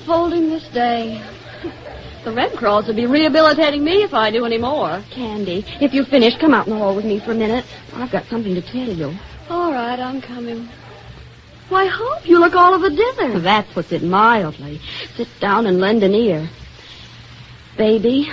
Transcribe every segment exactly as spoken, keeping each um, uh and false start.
unfolding this day. The Red Cross will be rehabilitating me if I do any more. Candy, if you finish, come out in the hall with me for a minute. I've got something to tell you. All right, I'm coming. Why, Hope, you look all of a dither. That puts it mildly. Sit down and lend an ear. Baby,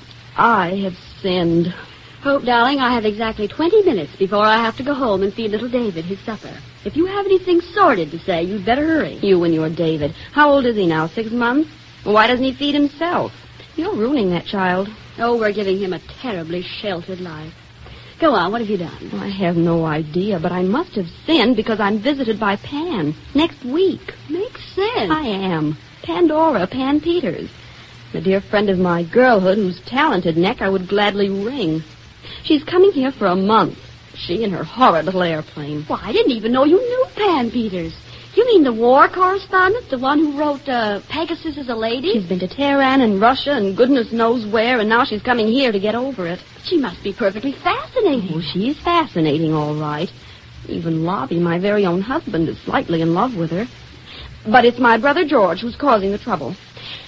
I have sinned. Hope, darling, I have exactly twenty minutes before I have to go home and feed little David his supper. If you have anything sordid to say, you'd better hurry. You and your David. How old is he now, six months? Why doesn't he feed himself? You're ruining that child. Oh, we're giving him a terribly sheltered life. Go on, what have you done? I have no idea, but I must have sinned because I'm visited by Pan next week. Makes sense. I am. Pandora, Pan Peters. A dear friend of my girlhood whose talented neck I would gladly wring. She's coming here for a month. She and her horrid little airplane. Why, I didn't even know you knew Pan Peters. You mean the war correspondent? The one who wrote uh, Pegasus is a Lady? She's been to Tehran and Russia and goodness knows where, and now she's coming here to get over it. She must be perfectly fascinating. Oh, she is fascinating, all right. Even Lobby, my very own husband, is slightly in love with her. But it's my brother George who's causing the trouble.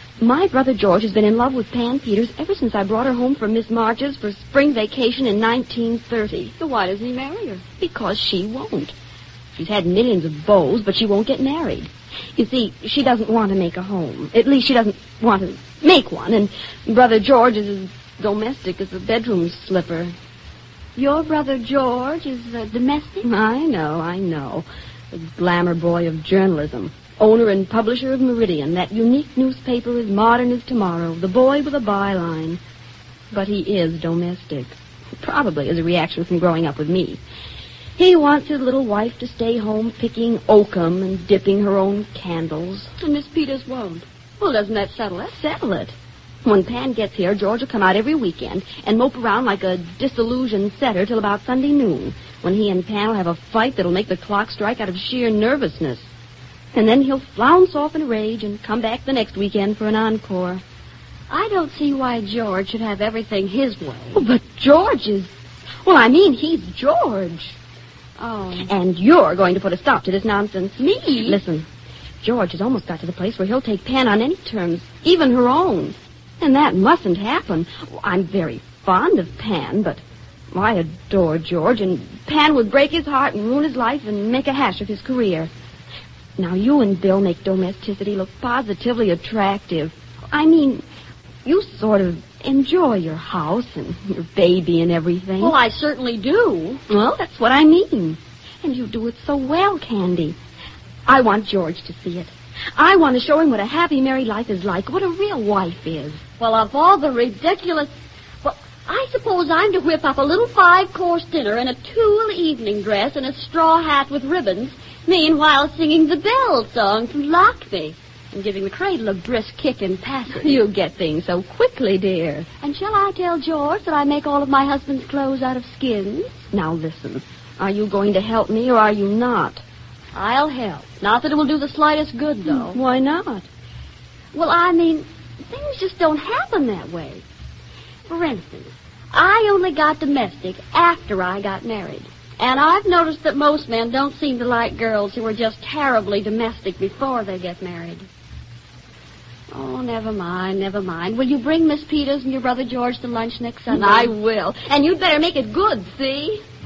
My brother George has been in love with Pan Peters ever since I brought her home from Miss March's for spring vacation in nineteen thirty. So why doesn't he marry her? Because she won't. She's had millions of beaux, but she won't get married. You see, she doesn't want to make a home. At least she doesn't want to make one, and brother George is as domestic as a bedroom slipper. Your brother George is uh, domestic? I know, I know. The glamour boy of journalism. Owner and publisher of Meridian, that unique newspaper as modern as tomorrow, the boy with a byline. But he is domestic, probably as a reaction from growing up with me. He wants his little wife to stay home picking oakum and dipping her own candles. And Miss Peters won't. Well, doesn't that settle it? Settle it. When Pan gets here, George will come out every weekend and mope around like a disillusioned setter till about Sunday noon, when he and Pan will have a fight that'll make the clock strike out of sheer nervousness. And then he'll flounce off in a rage and come back the next weekend for an encore. I don't see why George should have everything his way. Oh, but George is... Well, I mean, he's George. Oh. And you're going to put a stop to this nonsense. Me? Listen, George has almost got to the place where he'll take Pan on any terms, even her own. And that mustn't happen. I'm very fond of Pan, but I adore George, and Pan would break his heart and ruin his life and make a hash of his career. Now, you and Bill make domesticity look positively attractive. I mean, you sort of enjoy your house and your baby and everything. Well, I certainly do. Well, that's what I mean. And you do it so well, Candy. I want George to see it. I want to show him what a happy married life is like, what a real wife is. Well, of all the ridiculous... Well, I suppose I'm to whip up a little five-course dinner in a tulle evening dress and a straw hat with ribbons, meanwhile singing the Bell song from Lockney and giving the cradle a brisk kick in passing. You get things so quickly, dear. And shall I tell George that I make all of my husband's clothes out of skins? Now, listen. Are you going to help me or are you not? I'll help. Not that it will do the slightest good, though. Why not? Well, I mean, things just don't happen that way. For instance, I only got domestic after I got married. And I've noticed that most men don't seem to like girls who are just terribly domestic before they get married. Oh, never mind, never mind. Will you bring Miss Peters and your brother George to lunch next Sunday? I will. And you'd better make it good, see?